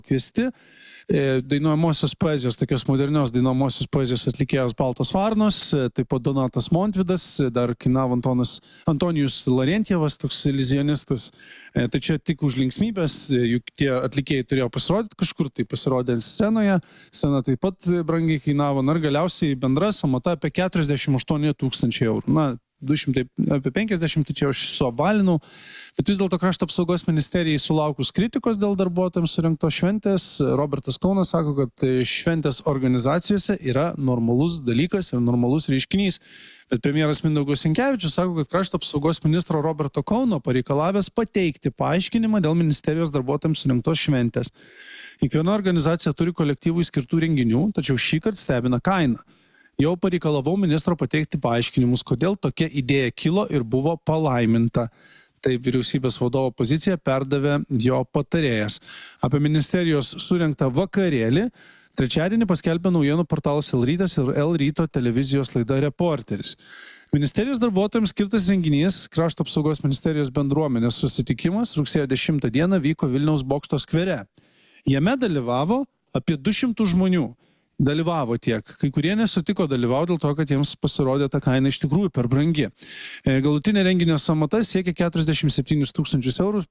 kviesti dainuojamosios poezijos, tokios modernios dainuojamosios poezijos atlikėjas Baltos Varnos, taip pat Donatas Montvydas, dar kainavo Antonijus Larentjevas, toks iliuzionistas. Tai čia tik už linksmybės, juk tie atlikėjai turėjo pasirodyti kažkur, tai pasirodė scenoje, scena taip pat brangiai kainavo, ir galiausiai bendra samata apie 48 000 eurų. Na, 200, apie 50, tai čia aš suobalinau, bet vis dėlto Krašto apsaugos ministerijai sulaukus kritikos dėl darbuotojams surinktos šventės, Robertas Kaunas sako, kad šventės organizacijose yra normalus dalykas ir normalus reiškinys. Bet premjeras Mindaugas Sinkevičius sako, kad Krašto apsaugos ministro Roberto Kauno pareikalavęs pateikti paaiškinimą dėl ministerijos darbuotojams surinktos šventės. Kiekviena organizacija turi kolektyvui skirtų renginių, tačiau šįkart stebina kaina. Jau pareikalavau ministro pateikti paaiškinimus, kodėl tokia idėja kilo ir buvo palaiminta. Tai vyriausybės vadovo poziciją perdavė jo patarėjas. Apie ministerijos surengtą vakarėlį trečiadienį paskelbė naujienų portalas L-rytas ir L-ryto televizijos laida Reporteris. Ministerijos darbuotojams skirtas renginys Krašto apsaugos ministerijos bendruomenės susitikimas rugsėjo 10 dieną vyko Vilniaus Bokšto skvere. Jame dalyvavo apie 200 žmonių. Dalyvavo tiek. Kai kurie nesutiko dalyvauti dėl to, kad jiems pasirodė ta kaina iš tikrųjų per brangi. Galutinė renginio samata siekia 47 000 eurų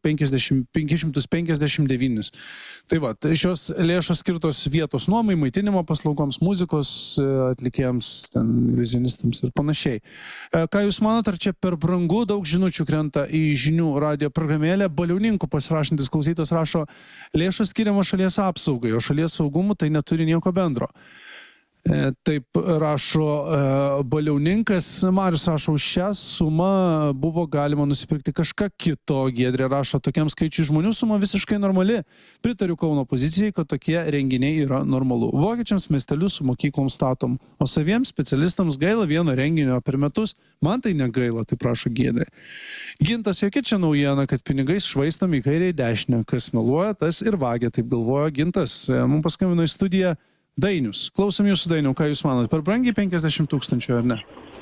559. Tai va, šios lėšos skirtos vietos nuomai, maitinimo paslaugoms, muzikos atlikėjams, iliuzionistams ir panašiai. Ką Jūs manot, ar čia per brangu? Daug žinučių krenta į žinių radijo programėlę. Baliauninkų pasirašantis klausytojas rašo, lėšos skiriamos šalies apsaugai, o šalies saugumų tai neturi nieko bendro. Taip rašo Baliauninkas. Marius rašo, už šią sumą buvo galima nusipirkti kažką kito. Giedrė rašo, tokiam skaičiui žmonių suma visiškai normali. Pritariu Kauno pozicijai, kad tokie renginiai yra normalu. Vokiečiams miestelius su mokyklom statom, o saviems specialistams gaila vieno renginio per metus. Man tai negaila, taip prašo Giedrė. Gintas, jokia čia naujiena, kad pinigais švaistami į kairę į dešinę. Kas meluoja, tas ir vagia, taip galvoja Gintas. Mums paskambino į studiją Dainius. Klausom Jūsų, Dainiau, ką Jūs manot? Per brangiai 50 000 ar ne?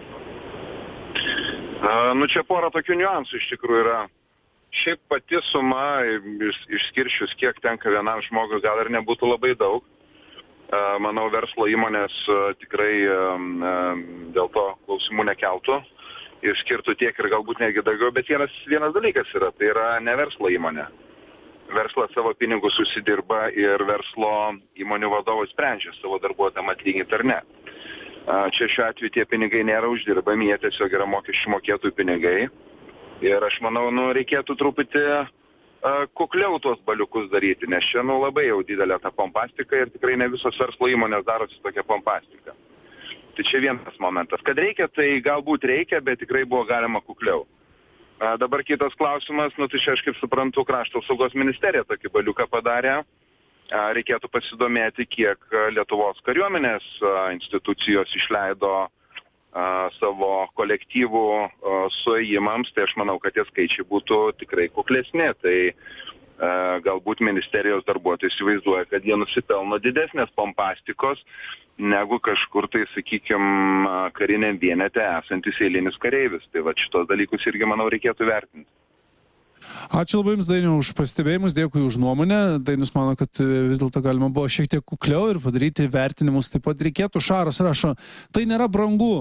Čia pora tokių niuansų iš tikrųjų yra. Šiaip pati suma, išskiršius kiek tenka vienam žmogui, gal ir nebūtų labai daug. Manau, verslo įmonės tikrai dėl to klausimų nekeltų. Išskirtų tiek ir galbūt netgi daugiau, bet vienas dalykas yra, tai yra ne verslo įmonė. Verslas savo pinigus susidirba ir verslo įmonių vadovai sprendžia savo darbuotojam atlyginti ar ne. Čia šiuo atveju tie pinigai nėra uždirbami, jie tiesiog yra mokesčių mokėtojų pinigai. Ir aš manau, reikėtų truputį kukliau tuos baliukus daryti, nes čia labai jau didelė ta pompastika ir tikrai ne visos verslo įmonės darosi tokia pompastika. Tai čia vienas momentas. Kad reikia, tai galbūt reikia, bet tikrai buvo galima kukliau. Dabar kitas klausimas, tai čia aš kaip suprantu, Krašto apsaugos ministerija tokį baliuką padarė. Reikėtų pasidomėti, kiek Lietuvos kariuomenės institucijos išleido savo kolektyvų suėjimams, tai aš manau, kad tie skaičiai būtų tikrai kuklesni. Tai galbūt ministerijos darbuotojai įsivaizduoja, kad jie nusipelno didesnės pompastikos negu kažkur tai, sakykime, kariniam vienete esantis eilinis kareivis. Tai va šitos dalykus irgi, manau, reikėtų vertinti. Ačiū labai Jums, Dainiau, už pastebėjimus, dėkui už nuomonę. Dainius mano, kad vis dėlto galima buvo šiek tiek kukliau ir padaryti vertinimus taip pat reikėtų. Šaras rašo, tai nėra brangu.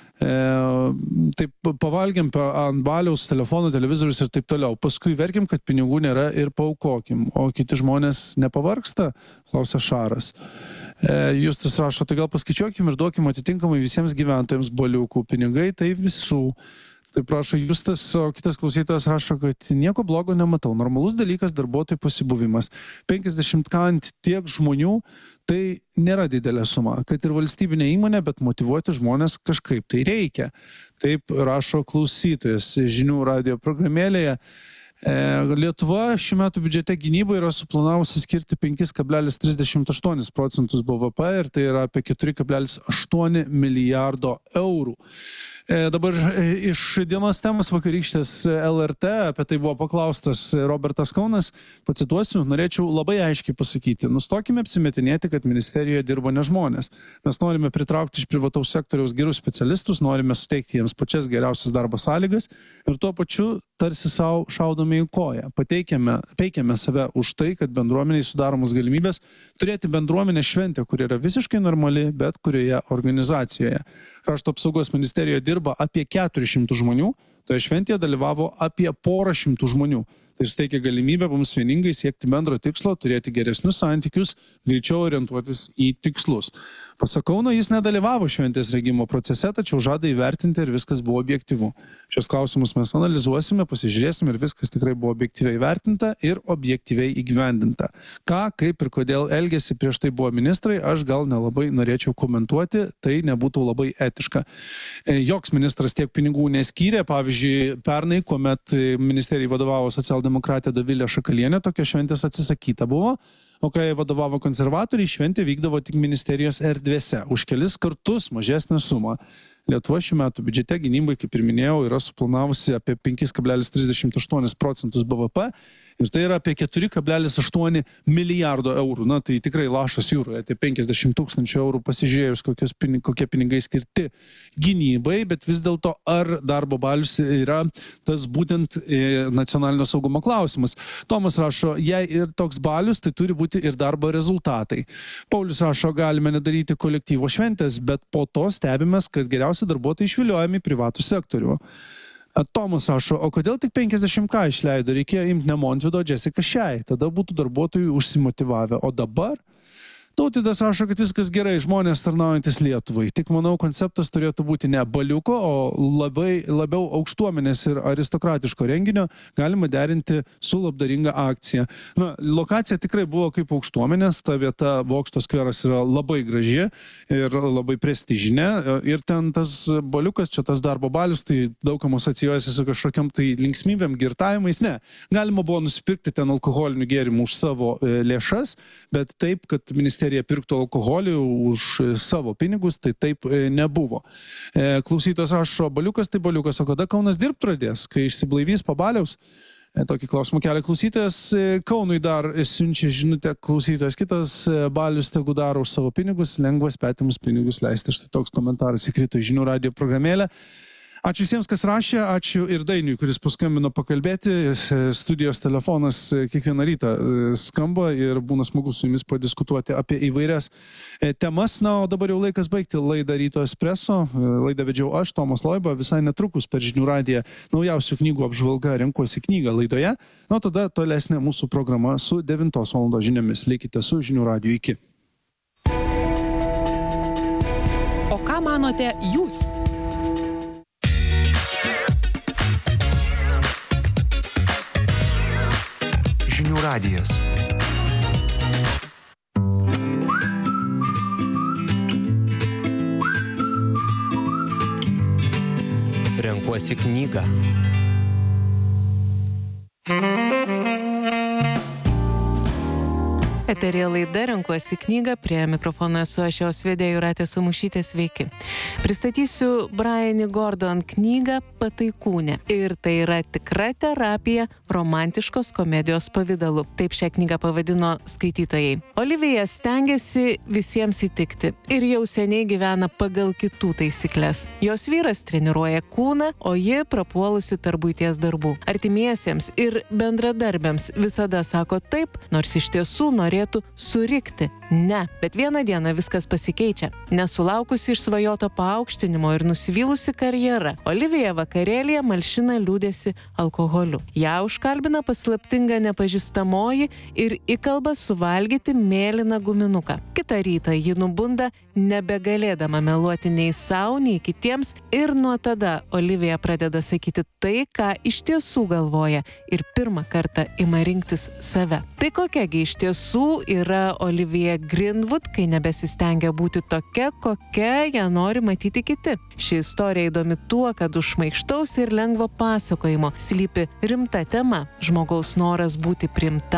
Taip pavalgiam ant baliaus telefonų, televizorius ir taip toliau. Paskui verkim, kad pinigų nėra ir paaukokim. O kiti žmonės nepavargsta, klausia Šaras. Justas rašo, tai gal paskaičiuokim ir duokim atitinkamai visiems gyventojams baliukų. Pinigai tai visų. Taip prašo Justas, o kitas klausytojas rašo, kad nieko blogo nematau. Normalus dalykas darbuotojų pasibuvimas. 50 kant tiek žmonių, tai nėra didelė suma. Kad ir valstybinė įmonė, bet motyvuoti žmonės kažkaip tai reikia. Taip rašo klausytojas žinių radijo programėlėje. Lietuva šių metų biudžete gynybai yra suplanavusi skirti 5,38% BVP ir tai yra apie 4,8 milijardo eurų. Dabar iš dienos temos vakarykštės LRT, apie tai buvo paklaustas Robertas Kaunas, pacituosiu, norėčiau labai aiškiai pasakyti, nustokime apsimetinėti, kad ministerijoje dirba ne žmonės. Mes norime pritraukti iš privataus sektoriaus gerus specialistus, norime suteikti jiems pačias geriausias darbo sąlygas ir tuo pačiu tarsi savo šaudome stodami į koją. Peikiame save už tai, kad bendruomeniai sudaromos galimybės turėti bendruomenę šventę, kuri yra visiškai normali, bet kurioje organizacijoje. Krašto apsaugos ministerijoje dirba apie 400 žmonių, toje šventėje dalyvavo apie 100 žmonių. Tai suteikia galimybę mums vieningai siekti bendro tikslo, turėti geresnius santykius, greičiau orientuotis į tikslus. Pasak Kauno, jis nedalyvavo šventės rengimo procese, tačiau žada įvertinti, ir viskas buvo objektyvu. Šios klausimus mes analizuosime, pasižiūrėsime, ir viskas tikrai buvo objektyviai vertinta ir objektyviai įgyvendinta. Ką, kaip ir kodėl elgėsi prieš tai buvo ministrai, aš gal nelabai norėčiau komentuoti, tai nebūtų labai etiška. Joks ministras tiek pinigų neskyrė, pavyzdžiui, pernai, kuomet ministerijai vadovavo socialdemokratė Dovilė Šakalienė, tokia šventės atsisakyta buvo, o kai vadovavo konservatoriai, šventė vykdavo tik ministerijos erdvėse, už kelis kartus mažesnę sumą. Lietuva šių metų biudžete gynybai, kaip ir minėjau, yra suplanavusi apie 5,38% BVP ir tai yra apie 4,8 milijardo eurų. Na, tai tikrai lašas jūroje, tai 50 tūkstančių eurų pasižiūrėjus, kokie pinigai skirti gynybai, bet vis dėlto ar darbo balius yra tas būtent nacionalinio saugumo klausimas. Tomas rašo, jei ir toks balius, tai turi būti ir darbo rezultatai. Paulius rašo, galime nedaryti kolektyvo šventės, bet po to stebimės, kad geriausi darbuotojai išviliojami į privatų sektorių. Tomas rašo, o kodėl tik 50K išleido, reikėjo imti ne Montvydo, Jessica Shai, tada būtų darbuotojai užsimotyvavę, o dabar? Tautidas rašo, kad viskas gerai, žmonės tarnaujantis Lietuvai. Tik manau, konceptas turėtų būti ne baliuko, o labiau aukštuomenės ir aristokratiško renginio galima derinti su labdaringa akcija. Na, lokacija tikrai buvo kaip aukštuomenės, ta vieta Bokšto skveras yra labai graži ir labai prestižinė. Ir ten tas baliukas, čia tas darbo balius, tai daugam asocijuojasi su kažkokiam tai linksmybėm, girtavimais. Ne, galima buvo nusipirkti ten alkoholinių gėrimų už savo lėšas, bet taip, kad ministerija pirktų alkoholį už savo pinigus, tai taip nebuvo. Klausytojas rašo, baliukas tai baliukas, o kada Kaunas dirbt pradės, kai išsiblaivys po baliaus? Tokį klausimą kelia klausytojas. Kaunui dar siunčia žinutę klausytojas. Kitas balius tegu daro už savo pinigus, lengva spėtimus pinigus leisti. Štai toks komentaras įkrito į Žinių radijo programėlę. Ačiū visiems, kas rašė, ačiū ir Dainiui, kuris paskambino pakalbėti. Studijos telefonas kiekvieną rytą skamba ir būna smagu su jumis padiskutuoti apie įvairias temas. Na, o dabar jau laikas baigti laidą Ryto Espresso. Laidą vedžiau aš, Tomas Loiba, visai netrukus per Žinių radiją naujausių knygų apžvalga Renkuosi knygą laidoje. Na, tada tolesnė mūsų programa su 9 val. Žiniomis. Likite su Žinių radiju iki. O ką manote jūs? Žinių radijas. Renkuosi knygą. Eterija laida Renkuosi knygą, prie mikrofono esu aš jos vedėja Jūratė Samušytė, sveiki. Pristatysiu Brian Gordon knygą Pataikūnė. Ir tai yra tikra terapija romantiškos komedijos pavidalu. Taip šią knygą pavadino skaitytojai. Olivija stengiasi visiems įtikti ir jau seniai gyvena pagal kitų taisyklės. Jos vyras treniruoja kūną, o ji prapuolusi tarp buities darbų. Artimiesiems ir bendradarbiams visada sako taip, nors iš tiesų norėtų surikti. Ne, bet vieną dieną viskas pasikeičia. Nesulaukusi išsvajoto paaukštinimo ir nusivylusi karjera, Olivija vakarėlėje malšina liūdesį alkoholiu. Ją užkalbina paslaptinga nepažįstamoji ir įkalba suvalgyti mėlyną guminuką. Kitą rytą ji nubunda, nebegalėdama meluoti nei sau, nei kitiems, ir nuo tada Olivija pradeda sakyti tai, ką iš tiesų galvoja, ir pirmą kartą ima rinktis save. Tai kokiagi iš tiesų yra Olivija Greenwood, kai nebesistengia būti tokia, kokia ją nori matyti kiti. Ši istorija įdomi tuo, kad už šmaikštaus ir lengvo pasakojimo slypi rimta tema – žmogaus noras būti priimtam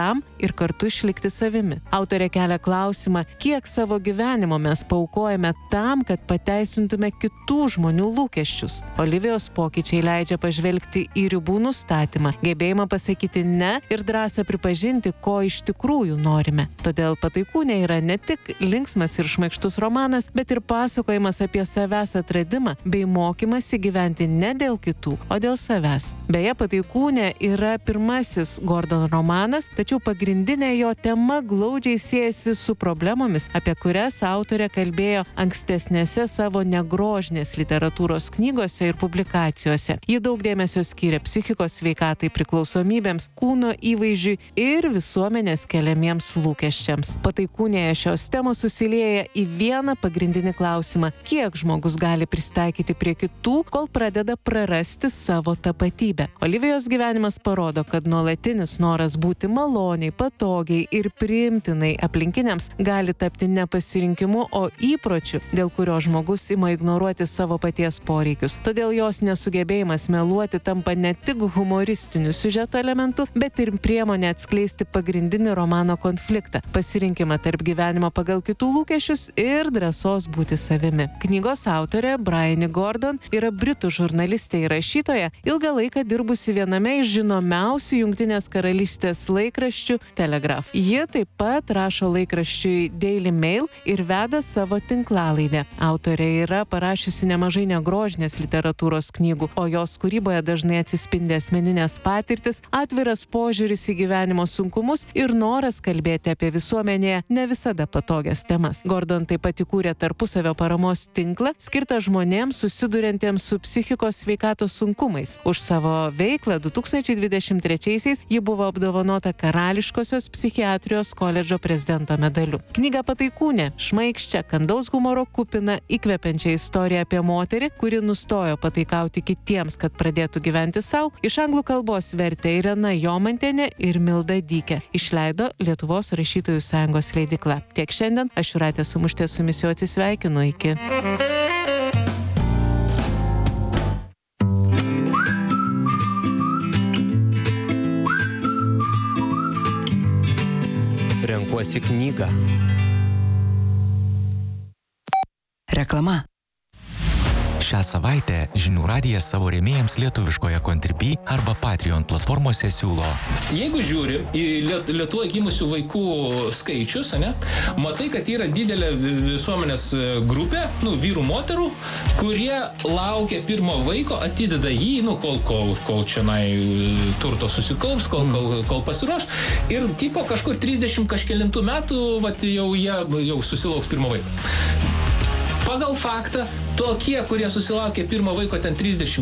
ir kartu išlikti savimi. Autorė kelia klausimą, kiek savo gyvenimo mes paaukojame tam, kad pateisintume kitų žmonių lūkesčius. Olivijos pokyčiai leidžia pažvelgti į ribų nustatymą, gebėjimą pasakyti ne ir drąsą pripažinti, ko iš tikrųjų norime. Todėl Pataikūnė yra ne tik linksmas ir šmaikštus romanas, bet ir pasakojimas apie savęs atradimą bei mokymąsi gyventi ne dėl kitų, o dėl savęs. Beje, Pataikūnė yra pirmasis Gordon romanas, tačiau pagrindinė jo tema glaudžiai siejasi su problemomis, apie kurias autorė kalbėjo ankstesnėse savo negrožinės literatūros knygose ir publikacijose. Ji daug dėmesio skyrė psichikos sveikatai, priklausomybėms, kūno įvaizdžiui ir visuomenės keliamiems lūkesčiams. Pataikūnėje šios temos susilieja į vieną pagrindinį klausimą, kiek žmogus gali pristaikyti prie kitų, kol pradeda prarasti savo tapatybę. Olivijos gyvenimas parodo, kad nuolatinis noras būti maloniai, patogiai ir priimtinai aplinkiniams gali tapti ne pasirinkimu, o įpročiu, dėl kurio žmogus ima ignoruoti savo paties poreikius. Todėl jos nesugebėjimas meluoti tampa ne tik humoristiniu siužeto elementu, bet ir priemonė atskleisti pagrindinį romano konfliktą – pasirinkimą tarp gyvenimo pagal kitų lūkesčius ir drąsos būti savimi. Knygos autorė Bryony Gordon yra britų žurnalistė ir rašytoja, ilgą laiką dirbusi viename iš žinomiausių Jungtinės karalystės laikraščių Telegraph. Ji taip pat rašo laikraščiui Daily Mail ir veda savo tinklalaidę. Autorė yra parašiusi nemažai negrožinės literatūros knygų, o jos kūryboje dažnai atsispindi asmeninės patirtis, atviras požiūris į gyvenimo sunkumus ir noras kalbėti apie visuomenėje ne visada patogias temas. Gordon taip pat įkūrė tarpusavio paramos tinklą, skirtą žmonėms susiduriantiems su psichikos sveikatos sunkumais. Už savo veiklą 2023-aisiais ji buvo apdovanota Karališkosios psichiatrijos koledžo prezidento medaliu. Knyga Pataikūnė – šmaikščia, kandaus humoro kupina, įkvepiančia istorija apie moterį, kuri nustojo pataikauti kitiems, kad pradėtų gyventi savo, iš anglų kalbos vertė Irena Jomantienė ir Milda Dykė. Išleido Lietuvos rašytojų sąjungos leidykla. Tiek šiandien, aš Jūratė Samuštė su jumis jau atsisveikinu. Iki. Renkuosi knygą. Reklama. Šią savaitę Žinių radijas savo rėmėjams lietuviškoje Contribui arba Patreon platformose siūlo. Jeigu žiūri į Lietuvoje gimusių vaikų skaičius, matai, kad yra didelė visuomenės grupė, vyrų, moterų, kurie laukia pirmo vaiko, atideda jį, kol čionai turto susikaups, kol pasiruoš. Ir tipo kažkur 30 kažkelintų metų, jau susilauks pirmo vaiko. Pagal faktą, tokie, kurie susilaukė pirmo vaiko ten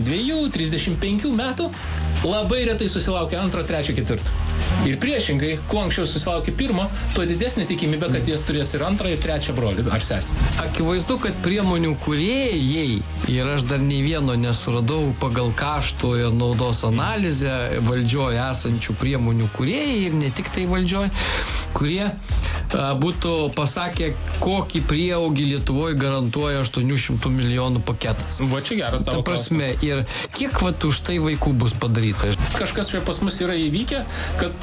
32-35 metų, labai retai susilaukė antro, trečio, ketvirto. Ir priešingai, kuo anksčiau susilaukė pirmo, tuo didesnė tikimybė, kad jis turės ir antrą, ir trečią brolį ar sesę. Akivaizdu, kad priemonių kūrėjai, ir aš dar nei vieno nesuradau pagal kaštų ir naudos analizę valdžioje esančių priemonių kūrėjai ir ne tik tai valdžioje, kurie būtų pasakę, kokį prieaugį Lietuvoje garantuoja 800 milijonų paketas. Va čia geras tavo prasme, ir kiek už tai vaikų bus padaryta? Kažkas pas mus yra įvykę, kad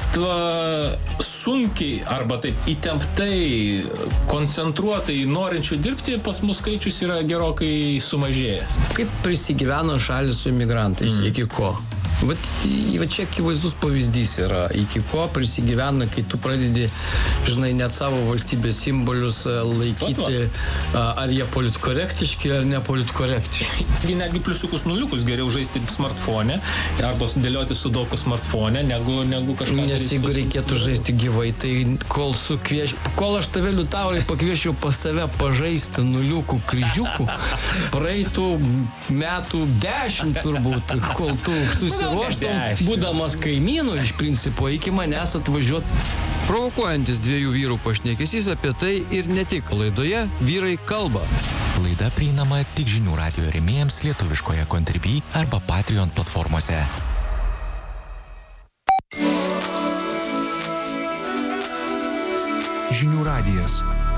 sunkiai arba taip įtemptai, koncentruotai norinčių dirbti, pas mus skaičius yra gerokai sumažėjęs. Kaip prisigyveno šalis su imigrantais, iki ko? Va čia akivaizdus pavyzdys yra, iki ko prisigyvena, kai tu pradedi, net savo valstybės simbolius laikyti, ar jie politkorektiški, ar nepolitkorektiški. Netgi pliusiukus, nuliukus geriau žaisti smartfone, arba dėlioti sudoku smartfone, negu kažką. Nes jeigu reikėtų žaisti gyvai, tai kol aš tave Liutaurai pakviešiau pas save pažaisti nuliukų kryžiukų, praeitų metų 10 turbūt, kol tu susiruoštum, būdamas kaimynu iš principo, iki manęs atvažiuot. Provokuojantis dviejų vyrų pašnekesys apie tai ir ne tik. Laidoje Vyrai kalba. Laida prieinama tik Žinių radijo rėmėjams lietuviškoje Contribui arba Patreon platformose. Žinių radijas.